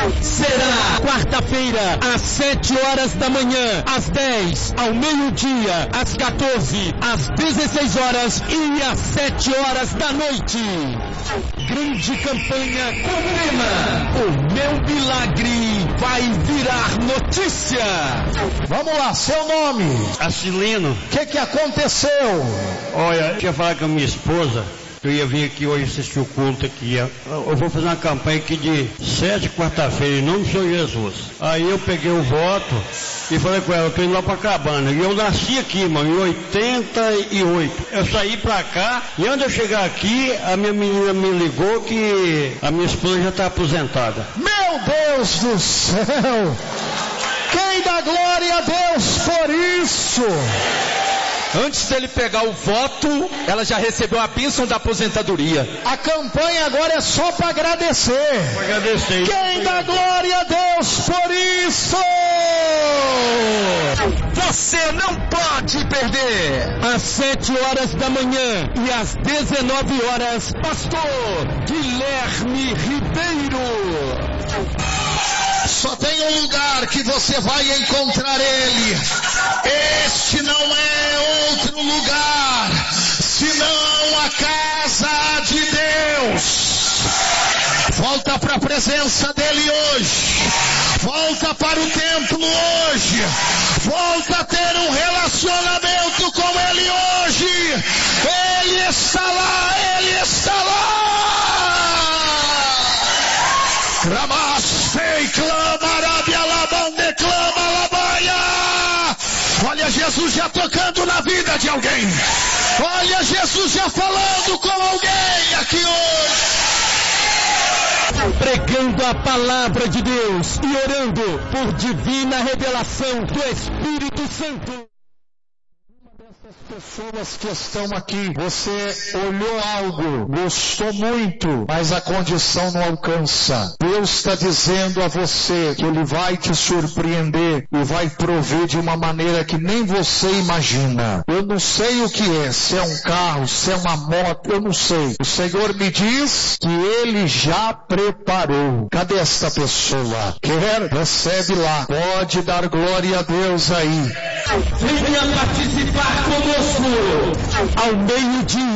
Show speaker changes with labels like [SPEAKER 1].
[SPEAKER 1] será quarta-feira, às 7 horas da manhã, às 10, ao meio-dia, às 14, às 16 horas e às 7 horas da noite. Grande campanha com o lema: o meu milagre vai virar notícia.
[SPEAKER 2] Vamos lá, seu nome?
[SPEAKER 3] Acilino.
[SPEAKER 2] O que aconteceu?
[SPEAKER 3] Olha, eu ia falar com a minha esposa. Eu ia vir aqui hoje assistir o culto aqui. Eu vou fazer uma campanha aqui de 7 quarta-feira, em nome do Senhor Jesus. Aí eu peguei o voto e falei com ela, eu tô indo lá pra Cabana. E eu nasci aqui, mano, em 88. Eu saí pra cá e antes de eu chegar aqui, a minha menina me ligou que a minha esposa já tá aposentada.
[SPEAKER 2] Meu Deus do céu! Quem dá glória a Deus por isso?
[SPEAKER 1] Antes dele pegar o voto, ela já recebeu a bênção da aposentadoria.
[SPEAKER 2] A campanha agora é só para agradecer.
[SPEAKER 3] Para agradecer.
[SPEAKER 2] Quem dá glória a Deus por isso?
[SPEAKER 1] Você não pode perder. Às 7 horas da manhã e às 19 horas, Pastor Guilherme Ribeiro.
[SPEAKER 2] Só tem um lugar que você vai encontrar Ele. Este não é outro lugar, senão a casa de Deus. Volta para a presença dEle hoje. Volta para o templo hoje. Volta a ter um relacionamento com Ele hoje. Ele está lá, Ele está lá. Clamastei, clama, Arábia, Labande, clama, Labaia. Olha Jesus já tocando na vida de alguém. Olha Jesus já falando com alguém aqui hoje.
[SPEAKER 1] Pregando a palavra de Deus e orando por divina revelação do Espírito Santo.
[SPEAKER 2] Pessoas que estão aqui, você olhou algo, gostou muito, mas a condição não alcança. Deus está dizendo a você que Ele vai te surpreender e vai prover de uma maneira que nem você imagina. Eu não sei o que é, se é um carro, se é uma moto, eu não sei. O Senhor me diz que Ele já preparou. Cadê esta pessoa? Quer? Recebe lá. Pode dar glória a Deus aí.
[SPEAKER 1] Venha participar conosco ao meio-dia.